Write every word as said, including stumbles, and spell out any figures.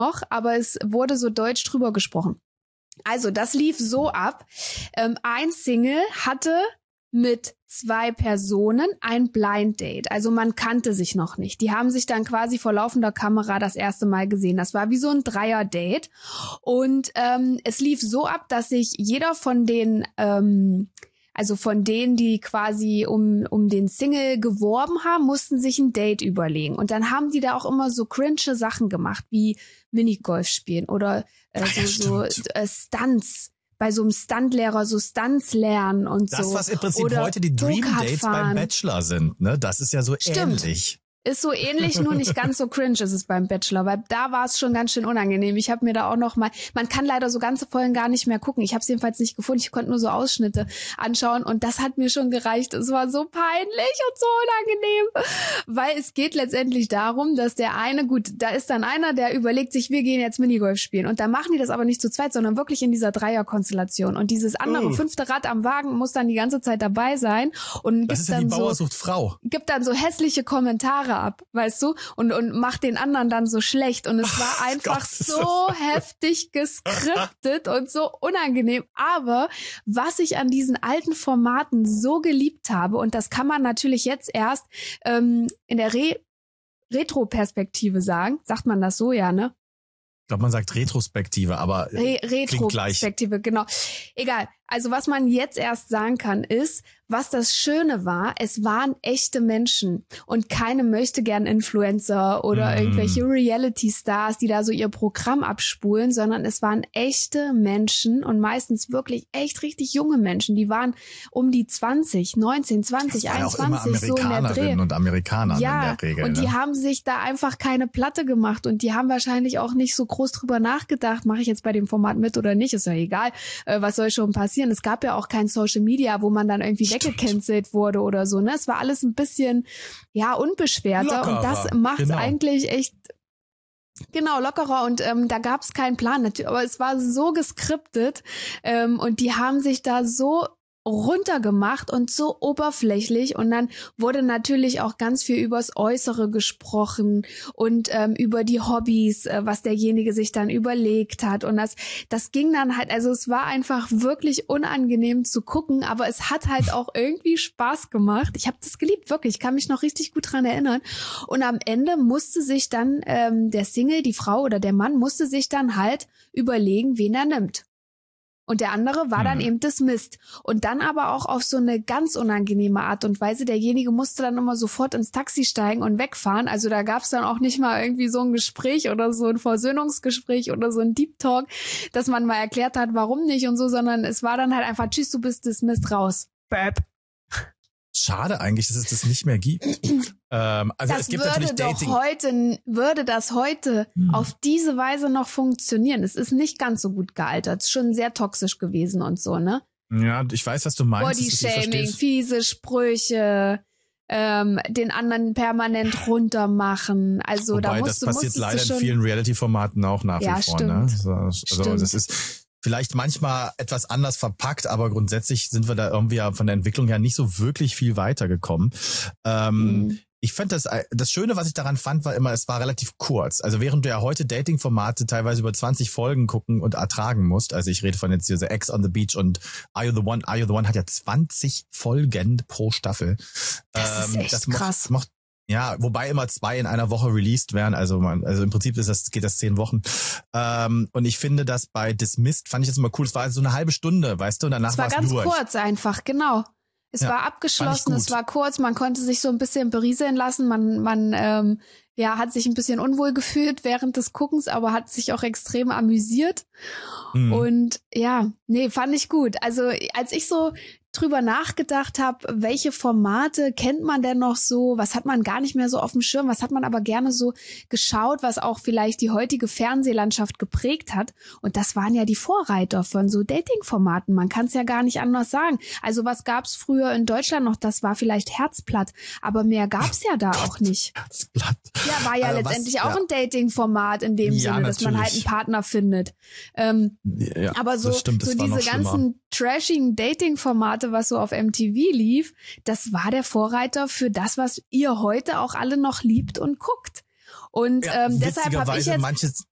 noch, aber es wurde so deutsch drüber gesprochen. Also das lief so ab. Ähm, ein Single hatte mit zwei Personen ein Blind Date. Also man kannte sich noch nicht. Die haben sich dann quasi vor laufender Kamera das erste Mal gesehen. Das war wie so ein Dreier-Date. Und ähm, es lief so ab, dass sich jeder von den, ähm, also von denen, die quasi um um den Single geworben haben, mussten sich ein Date überlegen. Und dann haben die da auch immer so cringe Sachen gemacht, wie Minigolf spielen oder äh, so, so äh, Stunts. Bei so einem Stuntlehrer so Stunts lernen und das, so. Das, was im Prinzip oder heute die Dream Dates beim Bachelor sind, ne? Das ist ja so Stimmt. ähnlich. Ist so ähnlich, nur nicht ganz so cringe ist es beim Bachelor, weil da war es schon ganz schön unangenehm. Ich habe mir da auch noch mal, man kann leider so ganze Folgen gar nicht mehr gucken. Ich habe es jedenfalls nicht gefunden. Ich konnte nur so Ausschnitte anschauen und das hat mir schon gereicht. Es war so peinlich und so unangenehm, weil es geht letztendlich darum, dass der eine, gut, da ist dann einer, der überlegt sich, wir gehen jetzt Minigolf spielen und da machen die das aber nicht zu zweit, sondern wirklich in dieser Dreierkonstellation und dieses andere oh. fünfte Rad am Wagen muss dann die ganze Zeit dabei sein und das gibt ist ja dann die Bauer so, sucht Frau. Gibt dann so hässliche Kommentare ab, weißt du, und und macht den anderen dann so schlecht und es war einfach Gott, so heftig geskriptet und so unangenehm, aber was ich an diesen alten Formaten so geliebt habe und das kann man natürlich jetzt erst ähm, in der Re- Retro-Perspektive sagen, sagt man das so, ja, ne? Ich glaube, man sagt Retrospektive, aber Re- Retrospektive, genau. Egal. Also was man jetzt erst sagen kann, ist, was das Schöne war, es waren echte Menschen und keine Möchtegern-Influencer oder mm. irgendwelche Reality-Stars, die da so ihr Programm abspulen, sondern es waren echte Menschen und meistens wirklich echt richtig junge Menschen. Die waren um die zwanzig, neunzehn, zwanzig, einundzwanzig, so in der Dreh. Und Amerikaner ja, in der Regel. Und die ne? haben sich da einfach keine Platte gemacht und die haben wahrscheinlich auch nicht so groß drüber nachgedacht, mache ich jetzt bei dem Format mit oder nicht, ist ja egal, äh, was soll schon passieren. Es gab ja auch kein Social Media, wo man dann irgendwie Stimmt. weggecancelt wurde oder so, ne? Es war alles ein bisschen, ja, unbeschwerter Lockerer, und das macht's genau. eigentlich echt, genau, lockerer und ähm, da gab's keinen Plan, natürlich, aber es war so geskriptet ähm, und die haben sich da so runtergemacht und so oberflächlich und dann wurde natürlich auch ganz viel übers Äußere gesprochen und ähm, über die Hobbys, äh, was derjenige sich dann überlegt hat und das das ging dann halt, also es war einfach wirklich unangenehm zu gucken, aber es hat halt auch irgendwie Spaß gemacht. Ich habe das geliebt, wirklich, ich kann mich noch richtig gut dran erinnern und am Ende musste sich dann ähm, der Single, die Frau oder der Mann musste sich dann halt überlegen, wen er nimmt. Und der andere war dann eben dismissed. Und dann aber auch auf so eine ganz unangenehme Art und Weise. Derjenige musste dann immer sofort ins Taxi steigen und wegfahren. Also da gab es dann auch nicht mal irgendwie so ein Gespräch oder so ein Versöhnungsgespräch oder so ein Deep Talk, dass man mal erklärt hat, warum nicht und so, sondern es war dann halt einfach, tschüss, du bist dismissed, raus. Bäb. Schade eigentlich, dass es das nicht mehr gibt. ähm, also das es gibt würde natürlich doch Dating. heute, würde das heute hm. auf diese Weise noch funktionieren. Es ist nicht ganz so gut gealtert. Es ist schon sehr toxisch gewesen und so, ne? Ja, ich weiß, was du meinst. Bodyshaming, fiese Sprüche, ähm, den anderen permanent runtermachen. Also Wobei, da musst das du, passiert musstest leider du schon in vielen Reality-Formaten auch nach ja, wie vor. Stimmt. Ne? Also, also stimmt. das ist vielleicht manchmal etwas anders verpackt, aber grundsätzlich sind wir da irgendwie von der Entwicklung her nicht so wirklich viel weitergekommen. Ähm, mhm. Ich fand das, das Schöne, was ich daran fand, war immer, es war relativ kurz. Also während du ja heute Dating-Formate teilweise über zwanzig Folgen gucken und ertragen musst, also ich rede von jetzt hier so Ex on the Beach und Are You the One, Are You the One hat ja zwanzig Folgen pro Staffel. Das ist echt das krass. Mocht, mocht, ja, wobei immer zwei in einer Woche released werden. Also man, also im Prinzip ist das, geht das zehn Wochen. Ähm, und ich finde das bei Dismissed, fand ich das immer cool. Es war also so eine halbe Stunde, weißt du, und danach war es durch. Es war ganz kurz einfach, genau. Es ja, war abgeschlossen, es war kurz, man konnte sich so ein bisschen berieseln lassen, man man ähm, ja hat sich ein bisschen unwohl gefühlt während des Guckens, aber hat sich auch extrem amüsiert. Mhm. Und ja, nee, fand ich gut. Also als ich so drüber nachgedacht habe, welche Formate kennt man denn noch so, was hat man gar nicht mehr so auf dem Schirm, was hat man aber gerne so geschaut, was auch vielleicht die heutige Fernsehlandschaft geprägt hat. Und das waren ja die Vorreiter von so Dating-Formaten, man kann es ja gar nicht anders sagen. Also was gab's früher in Deutschland noch, das war vielleicht Herzblatt, aber mehr gab's ja da auch nicht. Herzblatt. Ja, war ja also letztendlich was, auch ja. ein Dating-Format in dem ja, Sinne, dass natürlich. Man halt einen Partner findet. Ähm, ja, aber so, stimmt, so diese ganzen trashigen Dating-Formate, was so auf M T V lief, das war der Vorreiter für das, was ihr heute auch alle noch liebt und guckt. Und ja, ähm, deshalb habe ich jetzt manches